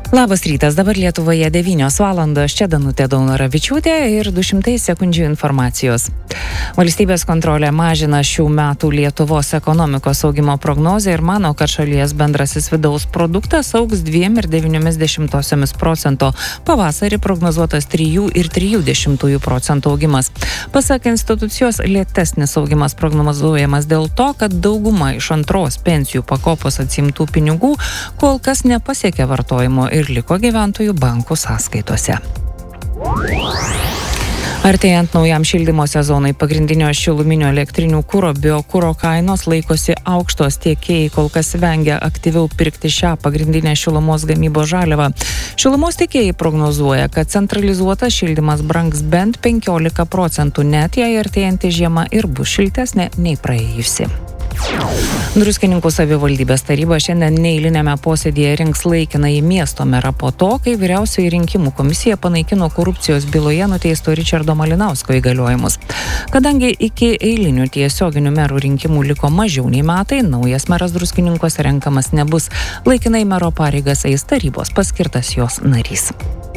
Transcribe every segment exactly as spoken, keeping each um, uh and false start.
Labas rytas, dabar Lietuvoje devynios valandos, čia Danutė Daunoravičiūtė ir du šimtai sekundžių informacijos. Valstybės kontrolė mažina šių metų Lietuvos ekonomikos augimo prognozę ir mano, kad šalies bendrasis vidaus produktas augs dviem ir devyniomis dešimtosiomis procento. Pavasarį prognozuotas trijų ir trijų dešimtųjų procentų augimas. Pasak institucijos, lėtesnis augimas prognozuojamas dėl to, kad dauguma iš antros pensijų pakopos atsiimtų pinigų kol kas nepasiekė vartojimo ir liko gyventojų bankų sąskaitose. Artėjant naujam šildymo sezonui, pagrindinio šiluminio elektrinių kuro biokuro kainos laikosi aukštos, tiekėjai kol kas vengia aktyviau pirkti šią pagrindinę šilumos gamybos žaliavą. Šilumos tiekėjai prognozuoja, kad centralizuotas šildymas brangs bent penkiolika procentų, net jei artėjanti žiema ir bus šiltesnė nei praėjusi. Druskininkų savivaldybės taryba šiandien neeilinėme posėdėje rinks laikinąjį miesto merą po to, kai vyriausioji rinkimų komisija panaikino korupcijos byloje nuteisto Ričardo Malinausko įgaliojimus. Kadangi iki eilinių tiesioginių merų rinkimų liko mažiau nei metai, naujas meras Druskininkuose renkamas nebus. Laikinai mero pareigas eis tarybos paskirtas jos narys.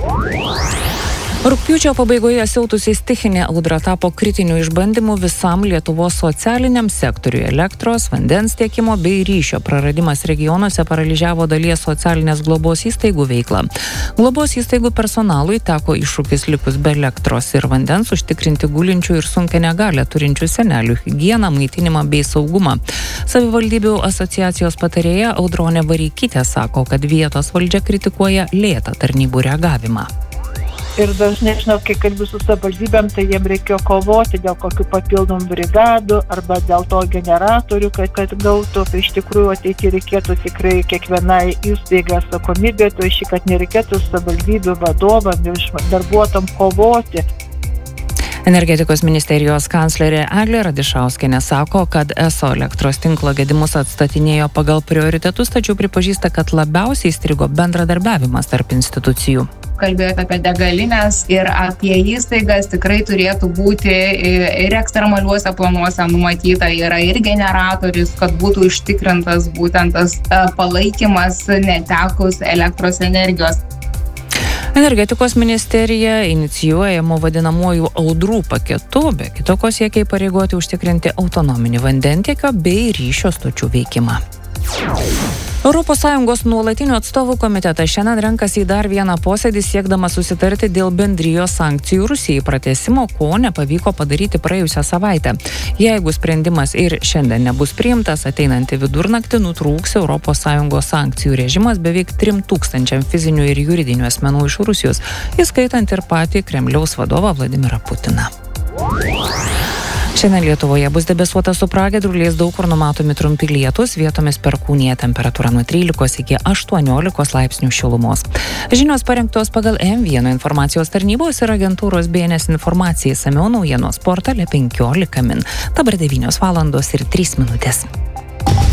Rugpjūčio pabaigoje siautusi stichinė audra tapo kritiniu išbandymu visam Lietuvos socialiniam sektoriui. Elektros, vandens tiekimo bei ryšio praradimas regionuose paralyžiavo dalies socialinės globos įstaigų veiklą. Globos įstaigų personalui teko iššūkis likus be elektros ir vandens užtikrinti gulinčių ir sunkią negalią turinčių senelių higieną, maitinimą bei saugumą. Savivaldybių asociacijos patarėja Audronė Vareikytė sako, kad vietos valdžia kritikuoja lėtą tarnybų reagavimą. Ir dažnai, žinau, kai kalbėjau su savivaldybėm, tai jiem reikėjo kovoti dėl kokių papildomų brigadų arba dėl to generatorių, kad, kad gautų. Tai iš tikrųjų ateityje reikėtų tikrai kiekvienai įstaigai atsakomybė, tai šį, kad nereikėtų savivaldybių vadovam ir darbuotojam kovoti. Energetikos ministerijos kanclerė Eglė Radišauskienė sako, kad eso elektros tinklo gedimus atstatinėjo pagal prioritetus, tačiau pripažįsta, kad labiausiai įstrigo bendradarbiavimas tarp institucijų. Kalbėjote apie degalinės ir apie įstaigas, tikrai turėtų būti ir ekstremaliuose planuose numatyta yra ir generatorius, kad būtų užtikrintas būtent tas palaikymas netekus elektros energijos. Energetikos ministerija inicijuojamo vadinamųjų audrų paketu, be kitoko siekia įpareigoti užtikrinti autonominį vandentiekio bei ryšio stočių veikimą. Europos Sąjungos nuolatinių atstovų komitetas šiandien renkasi į dar vieną posėdį siekdamas susitarti dėl bendrijos sankcijų Rusijai pratęsimo, ko nepavyko padaryti praėjusią savaitę. Jeigu sprendimas ir šiandien nebus priimtas, ateinantį vidurnaktį nutrūks Europos Sąjungos sankcijų režimas beveik trim tūkstančiam fizinių ir juridinių asmenų iš Rusijos, įskaitant ir patį Kremliaus vadovą Vladimirą Putiną. Šiandien Lietuvoje bus debesuota su pragiedruliais, daug kur numatomi trumpi lietūs, vietomis perkūnija, temperatūra nuo trylikos iki aštuoniolikos laipsnių šilumos. Žinios parengtos pagal M vienas informacijos tarnybos ir agentūros B N S informacijai, išsamiau naujienos portale penkiolika min. Dabar devynios valandos ir trys minutės.